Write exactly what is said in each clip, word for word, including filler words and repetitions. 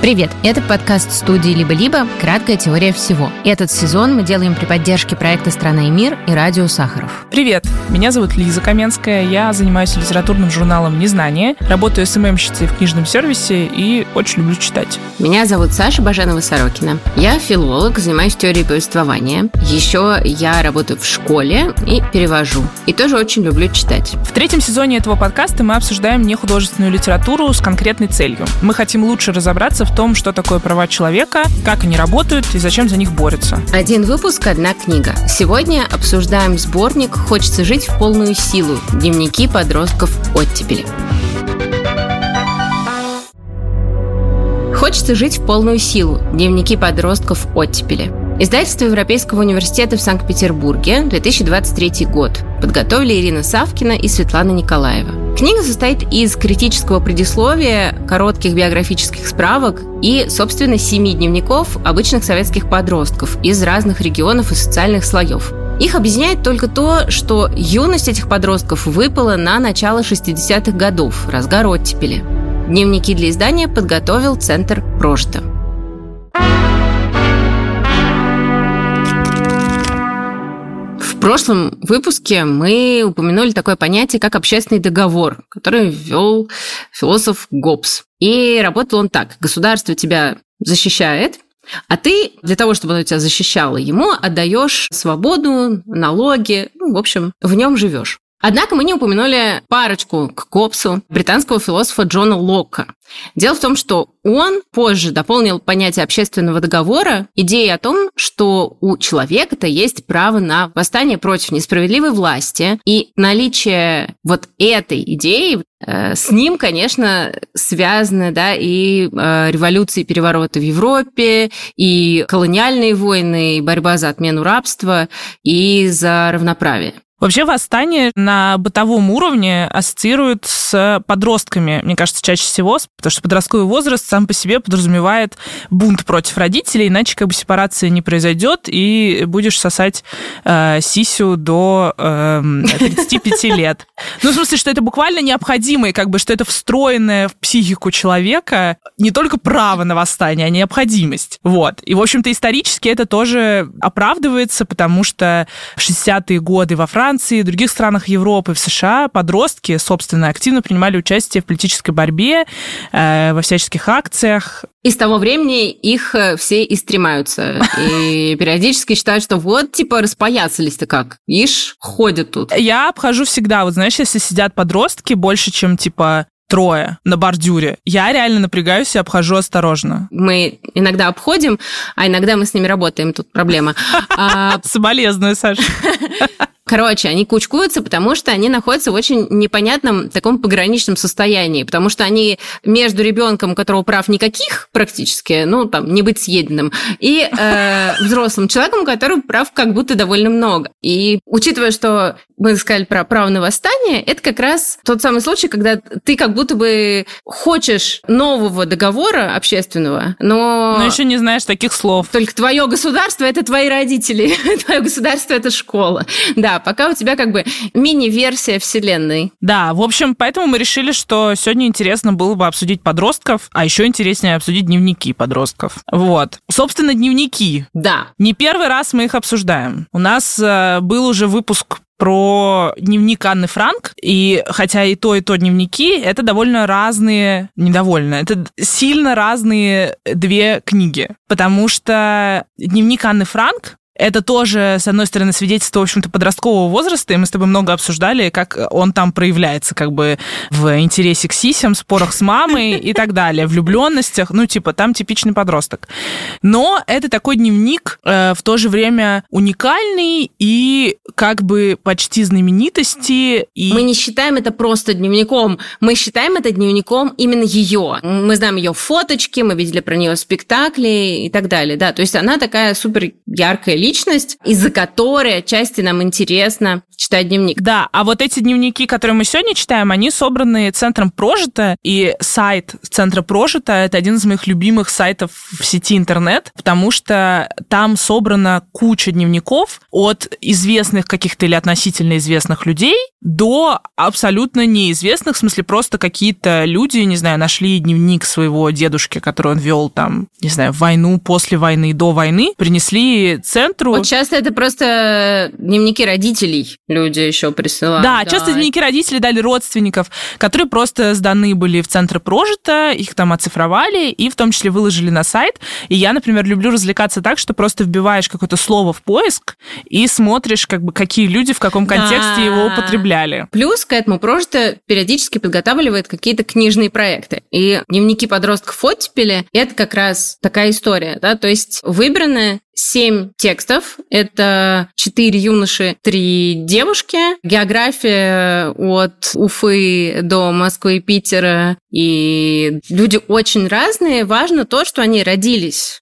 Привет! Это подкаст студии «Либо-либо. Краткая теория всего». Этот сезон мы делаем при поддержке проекта «Страна и мир» и радио Сахаров. Привет! Меня зовут Лиза Каменская. Я занимаюсь литературным журналом «Незнание», работаю эс эм эм-щицей в книжном сервисе и очень люблю читать. Меня зовут Саша Баженова-Сорокина. Я филолог, занимаюсь теорией повествования. Еще я работаю в школе и перевожу. И тоже очень люблю читать. В третьем сезоне этого подкаста мы обсуждаем нехудожественную литературу с конкретной целью. Мы хотим лучше разобраться в том, что такое права человека, как они работают и зачем за них борются. Один выпуск, одна книга. Сегодня обсуждаем сборник «Хочется жить в полную силу. Дневники подростков оттепели». «Хочется жить в полную силу. Дневники подростков оттепели». Издательство Европейского университета в Санкт-Петербурге, две тысячи двадцать третий год. Подготовили Ирина Савкина и Светлана Николаева. Книга состоит из критического предисловия, коротких биографических справок и, собственно, семи дневников обычных советских подростков из разных регионов и социальных слоев. Их объединяет только то, что юность этих подростков выпала на начало шестидесятых годов, разгар оттепели. Дневники для издания подготовил Центр Прошта. В прошлом выпуске мы упомянули такое понятие, как общественный договор, который ввел философ Гоббс. И работал он так. Государство тебя защищает, а ты для того, чтобы оно тебя защищало, ему отдаешь свободу, налоги, ну, в общем, в нем живешь. Однако мы не упомянули парочку к Гоббсу, британского философа Джона Локка. Дело в том, что он позже дополнил понятие общественного договора идеей о том, что у человека-то есть право на восстание против несправедливой власти, и наличие вот этой идеи э, с ним, конечно, связаны, да, и э, революции и перевороты в Европе, и колониальные войны, и борьба за отмену рабства, и за равноправие. Вообще восстание на бытовом уровне ассоциируют с подростками, мне кажется, чаще всего, потому что подростковый возраст сам по себе подразумевает бунт против родителей, иначе как бы сепарация не произойдет, и будешь сосать э, сисю до э, тридцати пяти лет. Ну, в смысле, что это буквально необходимо, и как бы, что это встроенное в психику человека не только право на восстание, а необходимость. Вот. И, в общем-то, исторически это тоже оправдывается, потому что в шестидесятые годы во Франции, и в других странах Европы, в США подростки, собственно, активно принимали участие в политической борьбе, э, во всяческих акциях. И с того времени их все истремаются. И периодически считают, что вот, типа, распоясались-то как. Ишь, ходят тут. Я обхожу всегда, вот знаешь, если сидят подростки больше, чем, типа, трое на бордюре, я реально напрягаюсь и обхожу осторожно. Мы иногда обходим, а иногда мы с ними работаем. Тут проблема. Соболезную, Саша. Короче, они кучкуются, потому что они находятся в очень непонятном таком пограничном состоянии, потому что они между ребенком, у которого прав никаких практически, ну, там, не быть съеденным, и э, взрослым человеком, у которого прав как будто довольно много. И учитывая, что мы сказали про право на восстание, это как раз тот самый случай, когда ты как будто бы хочешь нового договора общественного, но... Но еще не знаешь таких слов. Только твое государство – это твои родители, твое государство – это школа. Да, пока у тебя как бы мини-версия вселенной. Да, в общем, поэтому мы решили, что сегодня интересно было бы обсудить подростков, а еще интереснее обсудить дневники подростков. Вот. Собственно, дневники. Да. Не первый раз мы их обсуждаем. У нас э, был уже выпуск про дневник Анны Франк, и хотя и то, и то дневники, это довольно разные, недовольно, это сильно разные две книги, потому что дневник Анны Франк это тоже, с одной стороны, свидетельство, в общем-то, подросткового возраста, и мы с тобой много обсуждали, как он там проявляется, как бы в интересе к сисям, спорах с мамой и так далее, влюбленностях, ну, типа, там типичный подросток. Но это такой дневник, э, в то же время уникальный и как бы почти знаменитости. И... Мы не считаем это просто дневником, мы считаем это дневником именно ее. Мы знаем ее фоточки, мы видели про нее спектакли и так далее, да, то есть она такая супер яркая личность, из-за которой отчасти нам интересно читать дневник. Да, а вот эти дневники, которые мы сегодня читаем, они собраны Центром Прожито, и сайт Центра Прожито — это один из моих любимых сайтов в сети интернет, потому что там собрана куча дневников от известных каких-то или относительно известных людей до абсолютно неизвестных, в смысле просто какие-то люди, не знаю, нашли дневник своего дедушки, который он вел там, не знаю, в войну, после войны, до войны, принесли Центру. Вот часто это просто дневники родителей люди еще присылают. Да, да, часто дневники родителей дали родственников, которые просто сданы были в Центр Прожито, их там оцифровали и в том числе выложили на сайт. И я, например, люблю развлекаться так, что просто вбиваешь какое-то слово в поиск и смотришь, как бы, какие люди в каком контексте да. его употребляли. Плюс к этому Прожито периодически подготавливает какие-то книжные проекты. И дневники подростков оттепели — это как раз такая история, да, то есть выбраны семь текстов. Это четыре юноши, три девушки. География от Уфы до Москвы и Питера. И люди очень разные. Важно то, что они родились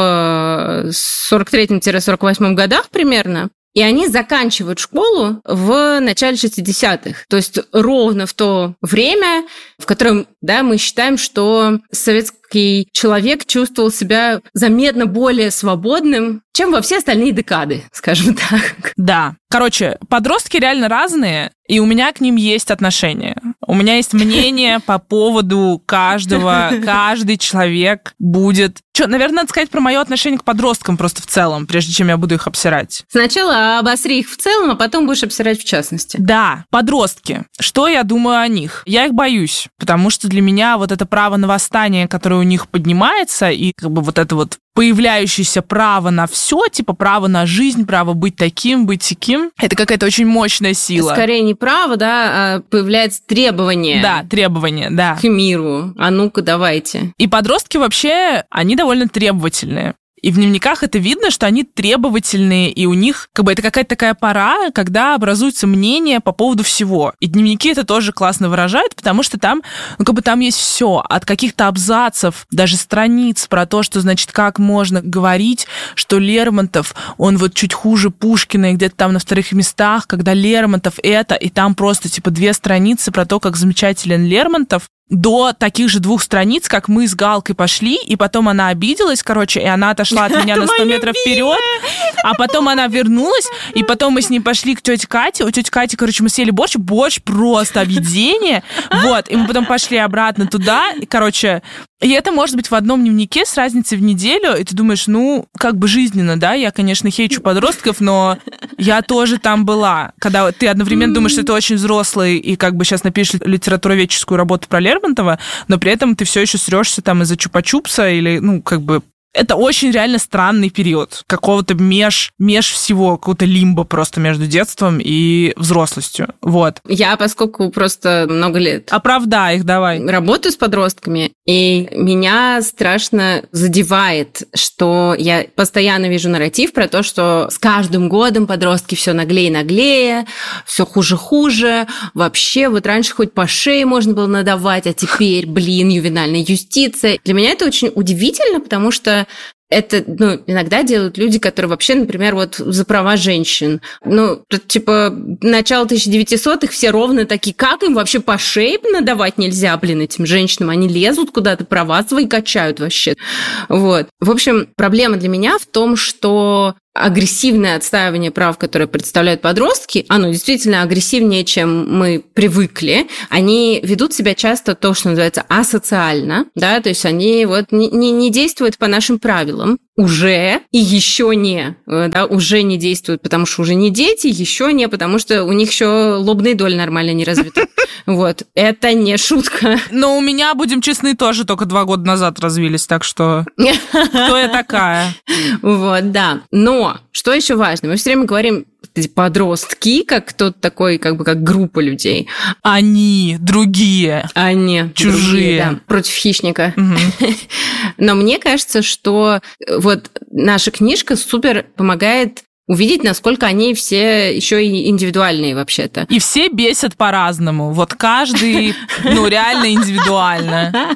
в сорок третьем - сорок восьмом годах примерно. И они заканчивают школу в начале шестидесятых. То есть ровно в то время, в котором, да, мы считаем, что советский человек чувствовал себя заметно более свободным, чем во все остальные декады, скажем так. Да. Короче, подростки реально разные, и у меня к ним есть отношение. У меня есть мнение по поводу каждого. Каждый человек будет... Что, наверное, надо сказать про мое отношение к подросткам просто в целом, прежде чем я буду их обсирать. Сначала обосри их в целом, а потом будешь обсирать в частности. Да, подростки. Что я думаю о них? Я их боюсь, потому что для меня вот это право на восстание, которое у них поднимается, и как бы вот это вот появляющееся право на все, типа право на жизнь, право быть таким, быть сяким, это какая-то очень мощная сила. Скорее не право, да, а появляется требование. Да, требование, да. К миру. А ну-ка, давайте. И подростки вообще, они довольно требовательные. И в дневниках это видно, что они требовательные, и у них как бы это какая-то такая пора, когда образуется мнение по поводу всего. И дневники это тоже классно выражают, потому что там, ну как бы там есть все, от каких-то абзацев, даже страниц про то, что, значит, как можно говорить, что Лермонтов, он вот чуть хуже Пушкина, и где-то там на вторых местах, когда Лермонтов это, и там просто типа две страницы про то, как замечателен Лермонтов, до таких же двух страниц, как мы с Галкой пошли, и потом она обиделась, короче, и она отошла от меня на сто метров вперед, а потом она вернулась, и потом мы с ней пошли к тете Кате, у тети Кати, короче, мы съели борщ, борщ просто объедение, вот, и мы потом пошли обратно туда, и, короче, и это может быть в одном дневнике с разницей в неделю, и ты думаешь, ну, как бы жизненно, да, я, конечно, хейчу подростков, но я тоже там была, когда ты одновременно думаешь, что ты очень взрослый, и как бы сейчас напишешь литературоведческую работу про Лермонтова, но при этом ты все еще срёшься там из-за чупа-чупса или, ну, как бы... Это очень реально странный период какого-то меж, меж всего, какого-то лимба просто между детством и взрослостью. Вот. Я, поскольку просто много лет... Оправдай их, давай. Работаю с подростками, и меня страшно задевает, что я постоянно вижу нарратив про то, что с каждым годом подростки все наглее и наглее, все хуже-хуже. Вообще, вот раньше хоть по шее можно было надавать, а теперь, блин, ювенальная юстиция. Для меня это очень удивительно, потому что это, ну, иногда делают люди, которые вообще, например, вот за права женщин. Ну, типа, начало тысяча девятисотых все ровно такие, как им вообще по шее надавать нельзя, блин, этим женщинам? Они лезут куда-то, права свои качают вообще. Вот. В общем, проблема для меня в том, что агрессивное отстаивание прав, которые представляют подростки, оно действительно агрессивнее, чем мы привыкли. Они ведут себя часто то, что называется асоциально, да, то есть они вот не, не, не действуют по нашим правилам уже и еще не, да, уже не действуют, потому что уже не дети, еще не, потому что у них еще лобные доли нормально не развиты. Вот, это не шутка. Но у меня, будем честны, тоже только два года назад развились, так что кто я такая? Вот, да. Но что еще важно? Мы все время говорим подростки, как кто-то такой, как бы как группа людей. Они, другие. Они, чужие. Другие, да, против хищника. Угу. Но мне кажется, что вот наша книжка супер помогает увидеть, насколько они все еще и индивидуальные вообще-то. И все бесят по-разному. Вот каждый, ну, реально индивидуально.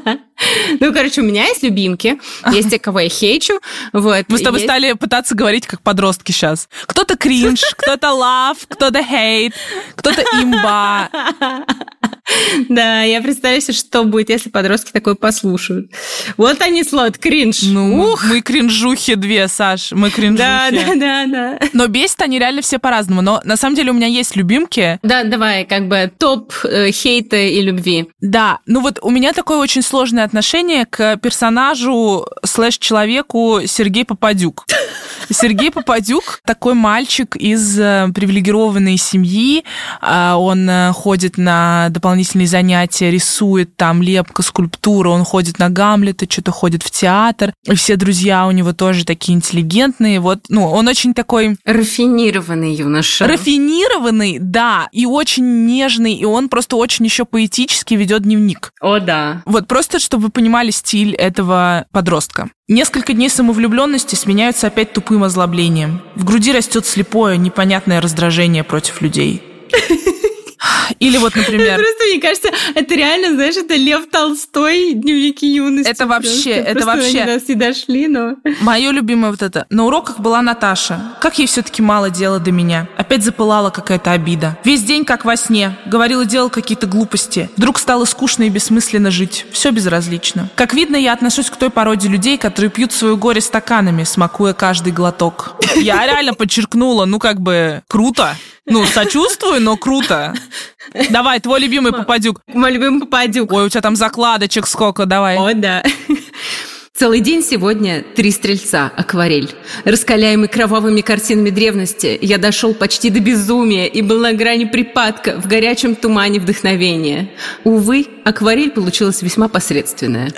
Ну, короче, у меня есть любимки, есть те, кого я хейчу. Вот. Мы с тобой есть... стали пытаться говорить как подростки сейчас. Кто-то кринж, кто-то лав, кто-то хейт, кто-то имба. Да, я представляю себе, что будет, если подростки такое послушают. Вот они слот, кринж. Ну, Ух. мы кринжухи две, Саш, мы кринжухи. Да, да, да, да. Но бесят они реально все по-разному. Но на самом деле у меня есть любимки. Да, давай, как бы топ э, хейта и любви. Да, ну вот у меня такое очень сложное отношение к персонажу слэш-человеку Сергей Попадюк. Сергей Попадюк такой мальчик из привилегированной семьи. Он ходит на дополнительные занятия, рисует там лепка, скульптура, он ходит на Гамлета, что-то ходит в театр. И все друзья у него тоже такие интеллигентные. Вот, ну, он очень такой... Рафинированный юноша. Рафинированный, да, и очень нежный, и он просто очень еще поэтически ведет дневник. О, да. Вот просто, чтобы вы понимали стиль этого подростка. Несколько дней самовлюбленности сменяются опять тупым озлоблением. В груди растет слепое, непонятное раздражение против людей. Или вот, например... Просто, мне кажется, это реально, знаешь, это Лев Толстой, дневники юности. Это вообще, просто. это просто вообще... Они нас не дошли, но... Мое любимое вот это. На уроках была Наташа. Как ей все-таки мало дела до меня. Опять запылала какая-то обида. Весь день как во сне. Говорила, делала какие-то глупости. Вдруг стало скучно и бессмысленно жить. Все безразлично. Как видно, я отношусь к той породе людей, которые пьют свое горе стаканами, смакуя каждый глоток. Я реально подчеркнула, ну как бы, круто. Ну, сочувствую, но круто. Давай, твой любимый Попадюк. Мой любимый Попадюк. Ой, у тебя там закладочек сколько, давай. О, да. Целый день сегодня три стрельца, акварель. Раскаляемый кровавыми картинами древности, я дошел почти до безумия и был на грани припадка в горячем тумане вдохновения. Увы, акварель получилась весьма посредственная.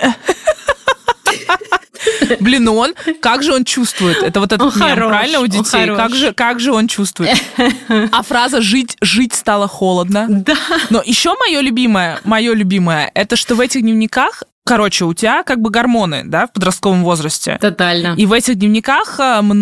Блин, ну он, как же он чувствует? Это вот этот мем, хорош, правильно, у детей? Как же, как же он чувствует? А фраза «жить, жить стало холодно». Да. Но еще мое любимое, мое любимое, это что в этих дневниках, короче, у тебя как бы гормоны, да, в подростковом возрасте. Тотально. И в этих дневниках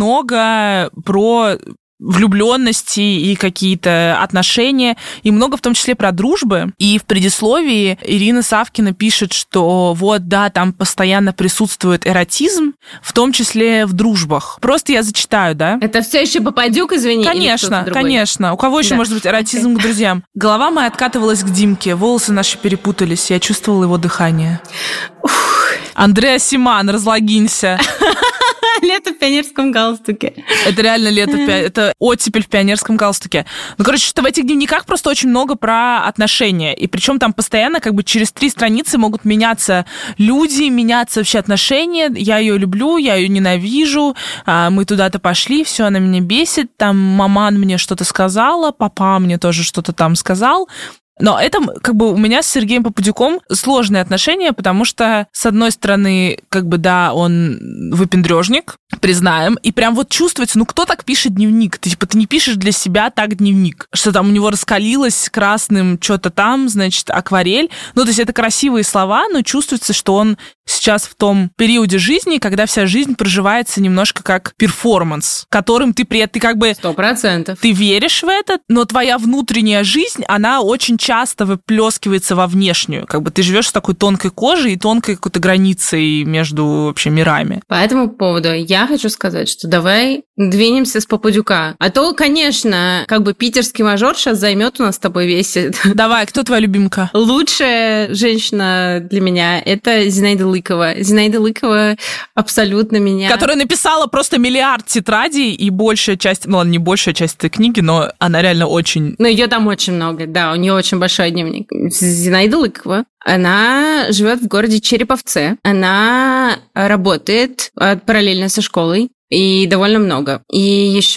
много про... влюбленности и какие-то отношения, и много в том числе про дружбы. И в предисловии Ирина Савкина пишет, что вот, да, там постоянно присутствует эротизм, в том числе в дружбах. Просто я зачитаю, да? Это все еще Попадюк, извини? Конечно, конечно. У кого еще да. может быть эротизм к друзьям? Голова моя откатывалась к Димке, волосы наши перепутались, я чувствовала его дыхание. Ух. Андреа Симан, разлогинься. Лето в пионерском галстуке. Это реально лето, это оттепель в пионерском галстуке. Ну, короче, что в этих дневниках просто очень много про отношения. И причем там постоянно как бы через три страницы могут меняться люди, меняться вообще отношения. Я ее люблю, я ее ненавижу, мы туда-то пошли, все, она меня бесит, там маман мне что-то сказала, папа мне тоже что-то там сказал. Но это как бы у меня с Сергеем Попадюком сложные отношения, потому что, с одной стороны, как бы, да, он выпендрежник, признаем, и прям вот чувствуется, ну, кто так пишет дневник? Ты, типа, ты не пишешь для себя так дневник, что там у него раскалилось красным что-то там, значит, акварель. Ну, то есть это красивые слова, но чувствуется, что он сейчас в том периоде жизни, когда вся жизнь проживается немножко как перформанс, которым ты при этом, ты как бы... Сто процентов. Ты веришь в это, но твоя внутренняя жизнь, она очень часто выплескивается во внешнюю. Как бы ты живешь с такой тонкой кожей и тонкой какой-то границей между вообще мирами. По этому поводу я хочу сказать, что давай двинемся с Попадюка. А то, конечно, как бы питерский мажор сейчас займет у нас с тобой весь... Давай, кто твоя любимка? Лучшая женщина для меня — это Зинаида Лыкова. Зинаида Лыкова абсолютно меня... Которая написала просто миллиард тетрадей, и большая часть... Ну, ладно, не большая часть этой книги, но она реально очень... Ну, ее там очень много, да, у нее очень большой дневник. Зинаида Лыкова, она живет в городе Череповце. Она работает параллельно со школой. И довольно много. И еще